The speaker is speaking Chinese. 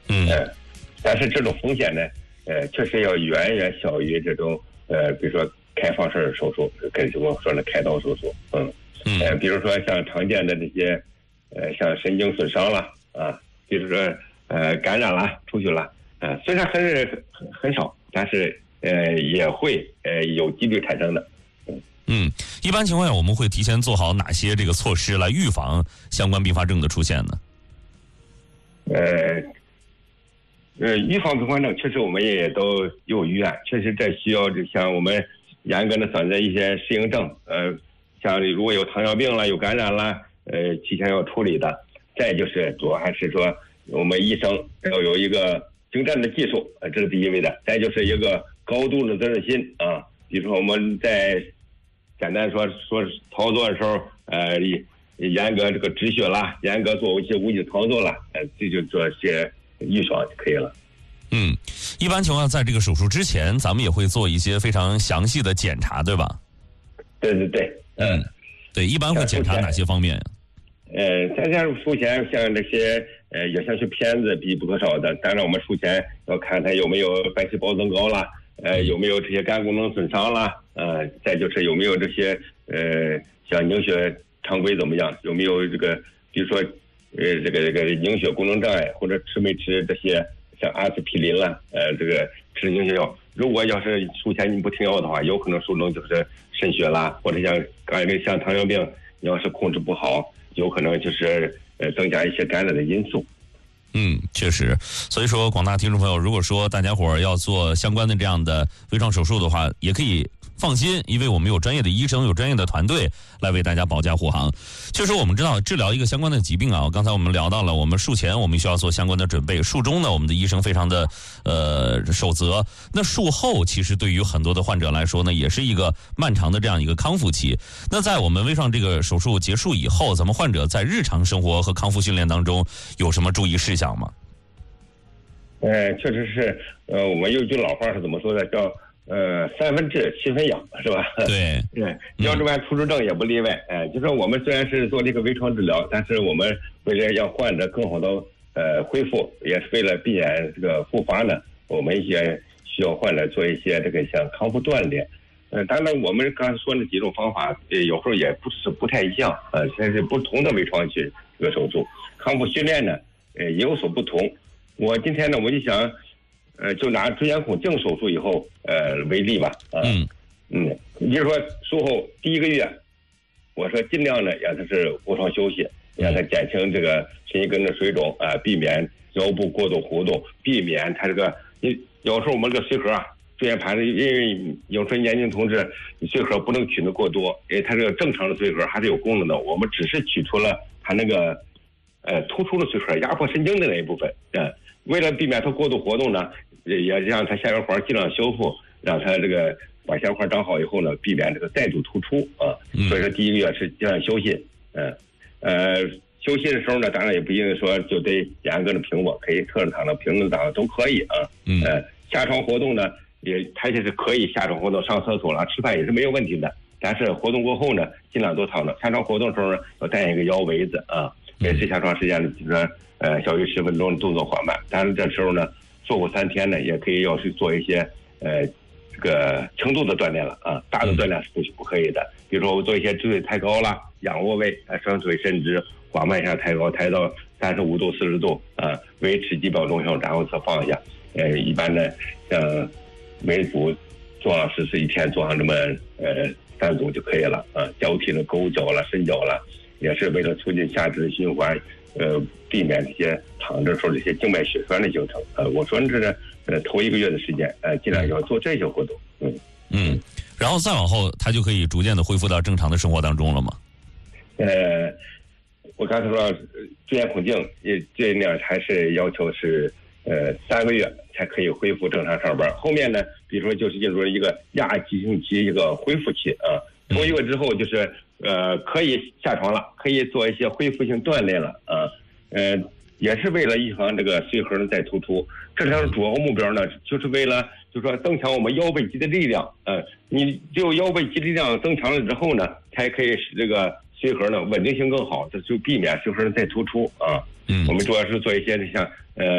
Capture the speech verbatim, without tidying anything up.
嗯， 呃，但是这种风险呢，呃，确实要远远小于这种呃，比如说开放式手术，跟我说的开刀手术，嗯， 嗯， 呃，比如说像常见的这些，呃，像神经损伤了啊，比如说呃感染了出去了，呃，虽然很很很少，但是呃也会呃有几率产生的。 嗯，一般情况下我们会提前做好哪些这个措施来预防相关并发症的出现呢？ 呃，呃，预防并发症确实我们也都有预案，确实这需要就像我们严格的选择一些适应症，呃，像如果有糖尿病了、有感染了，呃，提前要处理的。再就是主要还是说我们医生要有一个精湛的技术，呃，这是第一位的。再就是一个高度的责任心啊，比如说我们在简单说说操作的时候，呃，严格这个止血啦，严格做一些无菌操作啦，呃，这就做些预防就可以了。 嗯，一般情况下，在这个手术之前，咱们也会做一些非常详细的检查，对吧？ 对对对， 嗯，对，一般会检查哪些方面呀？ 呃，咱像术前像这些呃也像是片子必不可少的，当然我们术前要看他有没有白细胞增高啦，呃有没有这些肝功能损伤啦，呃再就是有没有这些呃像凝血常规怎么样，有没有这个比如说呃这个这个凝血功能障碍，或者吃没吃这些像阿司匹林啦，呃这个吃凝血药，如果要是术前你不停药的话，有可能术中就是渗血啦，或者像刚才像糖尿病，你要是控制不好，有可能就是呃增加一些感染的因素。 嗯，确实。所以说，广大听众朋友，如果说大家伙儿要做相关的这样的微创手术的话，也可以放心，因为我们有专业的医生，有专业的团队来为大家保驾护航。确实，我们知道治疗一个相关的疾病啊，刚才我们聊到了，我们术前我们需要做相关的准备，术中呢，我们的医生非常的呃守责。那术后其实对于很多的患者来说呢，也是一个漫长的这样一个康复期。那在我们微创这个手术结束以后，咱们患者在日常生活和康复训练当中有什么注意事项吗？ 呃，确实是，呃，我们有句老话是怎么说的，叫呃三分治七分养，是吧？ 对， 对，腰椎盘突出症也不例外。哎、呃，就说我们虽然是做这个微创治疗，但是我们为了让患者更好的呃恢复，也是为了避免这个复发呢，我们也需要患者做一些这个像康复锻炼。呃，当然我们刚才说那几种方法，呃，有时候也不是不太一样，呃，现在是不同的微创去这个手术康复训练呢，呃，也有所不同。我今天呢，我就想，呃，就拿椎间孔镜手术以后，呃为例吧，啊、呃， 嗯嗯，也就是说术后第一个月，我说尽量呢让他是无创休息，让他减轻这个神经根的水肿啊、呃，避免腰部过度活动，避免他这个，你有时候我们这个髓核啊，椎间盘的，因为有时候年轻同志髓核不能取的过多，因为他这个正常的髓核还是有功能的，我们只是取出了他那个呃突出的髓核压迫神经的那一部分，啊、呃。为了避免它过度活动呢，也让它下缘环尽量修复，让它这个把下缘环长好以后呢，避免这个再度突出啊。所以说第一个月是尽量休息，嗯呃休息的时候呢，当然也不一定说就得严格的平卧，可以侧着躺着、平着躺着都可以啊。 嗯呃下床活动呢，也它也是可以下床活动，上厕所了、吃饭也是没有问题的。但是活动过后呢，尽量多躺着。下床活动的时候呢，要带一个腰围子啊，每次下床时间呢，就是说呃，小于十分钟，动作缓慢。但是这时候呢，做过三天呢，也可以要去做一些呃这个轻度的锻炼了啊，大的锻炼是不不可以的。比如说我做一些直腿抬高啦、仰卧位、啊双腿伸直，缓慢一下抬高，抬到三十五度、四十度啊，维持几秒钟后，然后再放下。呃，一般的像每组做上十次，一天做上这么呃三组就可以了啊。脚体的勾脚了、伸脚了，也是为了促进下肢循环。呃，避免这些躺着时候这些静脉血栓的形成。呃，我说这是呃头一个月的时间，呃，尽量要做这些活动。嗯嗯，然后再往后，他就可以逐渐的恢复到正常的生活当中了吗？ 呃，我刚才说椎间孔镜也这样还是要求是呃三个月才可以恢复正常上班。后面呢，比如说就是进入一个亚急性期一个恢复期啊，头一个月之后就是。呃，可以下床了，可以做一些恢复性锻炼了啊，呃，也是为了预防这个髓核的再突出。这条主要目标呢，就是为了就是说增强我们腰背肌的力量。呃，你只有腰背肌力量增强了之后呢，才可以使这个髓核呢稳定性更好，这就避免髓核再突出啊。 嗯， 我们主要是做一些像呃。